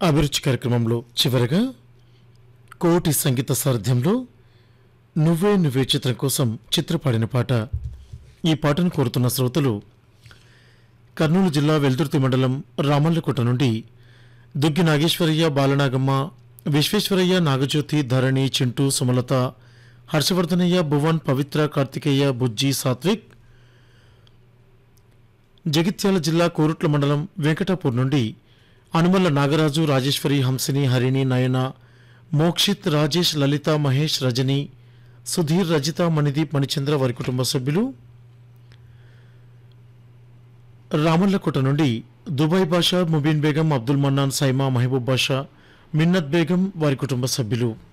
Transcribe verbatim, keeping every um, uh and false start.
అభిరుచి కార్యక్రమంలో చివరగా కోటి సంగీత సారథ్యంలో నువ్వే నువ్వే చిత్రం కోసం చిత్రపాడిన పాట. ఈ పాటను కోరుతున్న శ్రోతలు కర్నూలు జిల్లా వెల్దుర్తి మండలం రామల్లకోట నుండి దుగ్గి నాగేశ్వరయ్య, బాలనాగమ్మ, విశ్వేశ్వరయ్య, నాగజ్యోతి, ధరణి, చింటూ, సుమలత, హర్షవర్ధనయ్య, భువన్, పవిత్ర, కార్తికేయ, బుజ్జి, సాత్విక్. జగిత్యాల జిల్లా కోరుట్ల మండలం వెంకటాపూర్ నుండి అనుమల్ల నాగరాజు, రాజేశ్వరి, హంసిని, హరిణి, నయన, మోక్షిత్, రాజేష్, లలిత, మహేష్, రజని, సుధీర్, రజిత, మణిదీప్, మణిచంద్ర వారి కుటుంబ సభ్యులు. రామల్లకోట నుండి దుబాయ్ బాషా, ముబీన్ బేగం, అబ్దుల్ మన్నాన్, సైమా, మహబూబ్ బాషా, మిన్నత్ బేగం వారి కుటుంబ సభ్యులు.